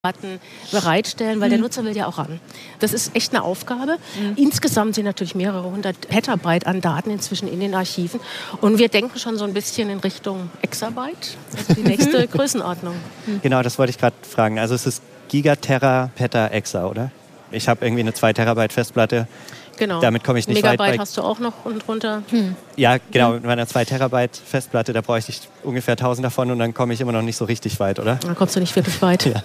Daten bereitstellen, weil der Nutzer will ja auch ran. Das ist echt eine Aufgabe. Insgesamt sind natürlich mehrere hundert Petabyte an Daten inzwischen in den Archiven. Und wir denken schon so ein bisschen in Richtung Exabyte, also die nächste Größenordnung. Genau, das wollte ich gerade fragen. Also es ist Gigatera, Peta, Exa, oder? Ich habe irgendwie eine 2 Terabyte Festplatte. Genau. Damit komme ich nicht Megabyte weit. Megabyte hast du auch noch unten drunter. Ja, genau. Mit meiner 2 Terabyte Festplatte, da bräuchte ich ungefähr 1000 davon und dann komme ich immer noch nicht so richtig weit, oder? Da kommst du nicht wirklich weit. Ja.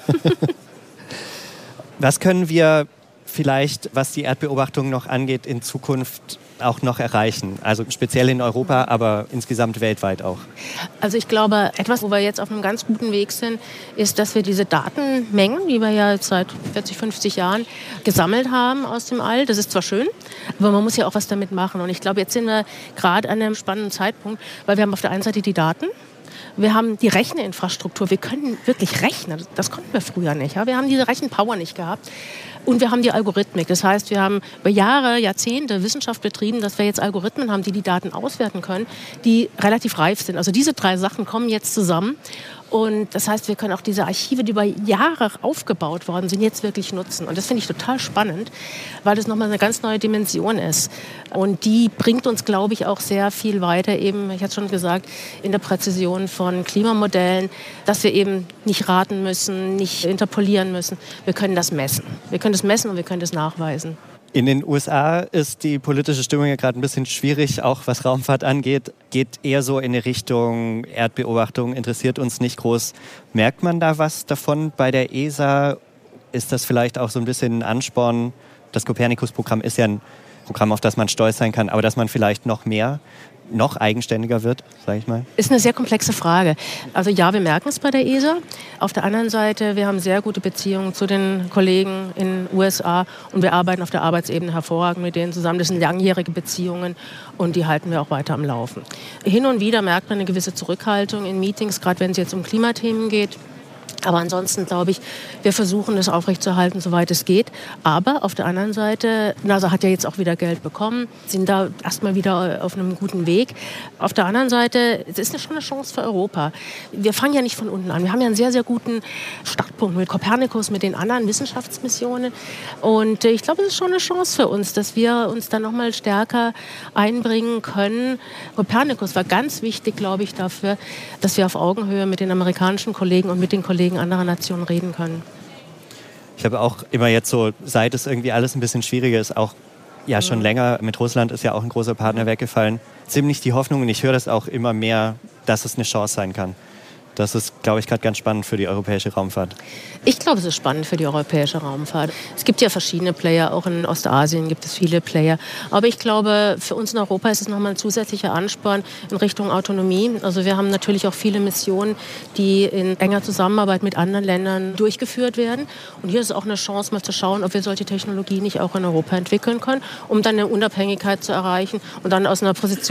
Was können wir vielleicht, was die Erdbeobachtung noch angeht, in Zukunft auch noch erreichen? Also speziell in Europa, aber insgesamt weltweit auch. Also ich glaube, etwas, wo wir jetzt auf einem ganz guten Weg sind, ist, dass wir diese Datenmengen, die wir ja jetzt seit 40, 50 Jahren gesammelt haben aus dem All, das ist zwar schön, aber man muss ja auch was damit machen. Und ich glaube, jetzt sind wir gerade an einem spannenden Zeitpunkt, weil wir haben auf der einen Seite die Daten, wir haben die Recheninfrastruktur, wir können wirklich rechnen, das konnten wir früher nicht. Ja? Wir haben diese Rechenpower nicht gehabt. Und wir haben die Algorithmik. Das heißt, wir haben über Jahre, Jahrzehnte Wissenschaft betrieben, dass wir jetzt Algorithmen haben, die die Daten auswerten können, die relativ reif sind. Also diese 3 Sachen kommen jetzt zusammen. Und das heißt, wir können auch diese Archive, die über Jahre aufgebaut worden sind, jetzt wirklich nutzen. Und das finde ich total spannend, weil das nochmal eine ganz neue Dimension ist. Und die bringt uns, glaube ich, auch sehr viel weiter, eben, ich hatte schon gesagt, in der Präzision von Klimamodellen, dass wir eben nicht raten müssen, nicht interpolieren müssen. Wir können das messen. Wir können das messen und wir können das nachweisen. In den USA ist die politische Stimmung ja gerade ein bisschen schwierig, auch was Raumfahrt angeht. Geht eher so in die Richtung Erdbeobachtung, interessiert uns nicht groß. Merkt man da was davon bei der ESA? Ist das vielleicht auch so ein bisschen ein Ansporn? Das Copernicus-Programm ist ja ein Programm, auf das man stolz sein kann, aber dass man vielleicht noch eigenständiger wird, sage ich mal? Ist eine sehr komplexe Frage. Also ja, wir merken es bei der ESA. Auf der anderen Seite, wir haben sehr gute Beziehungen zu den Kollegen in den USA und wir arbeiten auf der Arbeitsebene hervorragend mit denen zusammen. Das sind langjährige Beziehungen und die halten wir auch weiter am Laufen. Hin und wieder merkt man eine gewisse Zurückhaltung in Meetings, gerade wenn es jetzt um Klimathemen geht. Aber ansonsten glaube ich, wir versuchen das aufrechtzuerhalten, soweit es geht. Aber auf der anderen Seite, NASA hat ja jetzt auch wieder Geld bekommen, sind da erstmal wieder auf einem guten Weg. Auf der anderen Seite, es ist schon eine Chance für Europa. Wir fangen ja nicht von unten an. Wir haben ja einen sehr, sehr guten Startpunkt mit Copernicus, mit den anderen Wissenschaftsmissionen. Und ich glaube, es ist schon eine Chance für uns, dass wir uns da noch mal stärker einbringen können. Copernicus war ganz wichtig, glaube ich, dafür, dass wir auf Augenhöhe mit den amerikanischen Kollegen und mit den Kollegen anderer Nationen reden können. Ich habe auch immer jetzt so, seit es irgendwie alles ein bisschen schwieriger ist, auch ja schon länger, mit Russland ist ja auch ein großer Partner weggefallen, ziemlich die Hoffnung, und ich höre das auch immer mehr, dass es eine Chance sein kann. Das ist, glaube ich, gerade ganz spannend für die europäische Raumfahrt. Ich glaube, es ist spannend für die europäische Raumfahrt. Es gibt ja verschiedene Player, auch in Ostasien gibt es viele Player. Aber ich glaube, für uns in Europa ist es nochmal ein zusätzlicher Ansporn in Richtung Autonomie. Also wir haben natürlich auch viele Missionen, die in enger Zusammenarbeit mit anderen Ländern durchgeführt werden. Und hier ist es auch eine Chance, mal zu schauen, ob wir solche Technologie nicht auch in Europa entwickeln können, um dann eine Unabhängigkeit zu erreichen und dann aus einer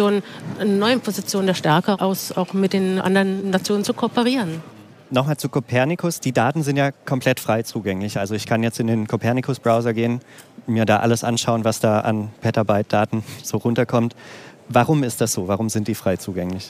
neuen Position der Stärke aus auch mit den anderen Nationen zu kooperieren. Nochmal zu Copernicus. Die Daten sind ja komplett frei zugänglich. Also ich kann jetzt in den Copernicus-Browser gehen, mir da alles anschauen, was da an Petabyte-Daten so runterkommt. Warum ist das so? Warum sind die frei zugänglich?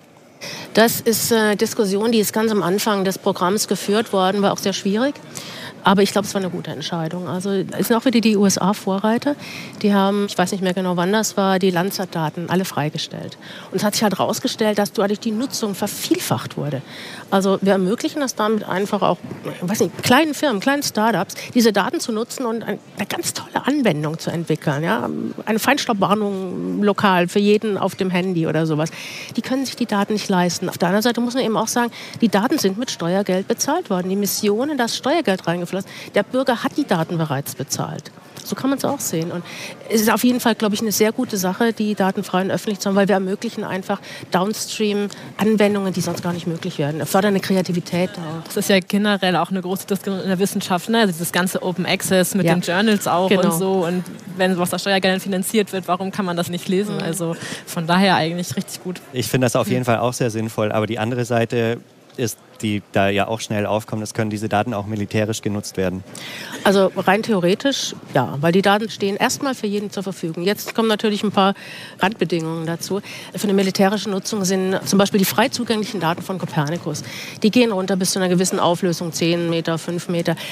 Das ist eine Diskussion, die ist ganz am Anfang des Programms geführt worden, war auch sehr schwierig. Aber ich glaube, es war eine gute Entscheidung. Also es sind auch wieder die USA-Vorreiter. Die haben, ich weiß nicht mehr genau, wann das war, die Landsat-Daten alle freigestellt. Und es hat sich halt herausgestellt, dass dadurch die Nutzung vervielfacht wurde. Also wir ermöglichen das damit einfach auch, kleinen Firmen, kleinen Startups, diese Daten zu nutzen und eine ganz tolle Anwendung zu entwickeln. Ja? Eine Feinstaubwarnung lokal für jeden auf dem Handy oder sowas. Die können sich die Daten nicht leisten. Auf der anderen Seite muss man eben auch sagen, die Daten sind mit Steuergeld bezahlt worden. Die Missionen, das Steuergeld reingeflossen. Der Bürger hat die Daten bereits bezahlt. So kann man es auch sehen. Und es ist auf jeden Fall, glaube ich, eine sehr gute Sache, die Daten frei und öffentlich zu haben, weil wir ermöglichen einfach Downstream-Anwendungen, die sonst gar nicht möglich werden. Wir fördern eine Kreativität auch. Das ist ja generell auch eine große Diskussion in der Wissenschaft, ne? Also dieses ganze Open Access mit den Journals auch und so. Und wenn was aus Steuergeldern finanziert wird, warum kann man das nicht lesen? Also von daher eigentlich richtig gut. Ich finde das auf jeden Fall auch sehr sinnvoll. Aber die andere Seite ist, die da ja auch schnell aufkommen, es können diese Daten auch militärisch genutzt werden. Also rein theoretisch, ja, weil die Daten stehen erstmal für jeden zur Verfügung. Jetzt kommen natürlich ein paar Randbedingungen dazu. Für eine militärische Nutzung sind zum Beispiel die frei zugänglichen Daten von Copernicus. Die gehen runter bis zu einer gewissen Auflösung, 10 Meter, 5 Meter.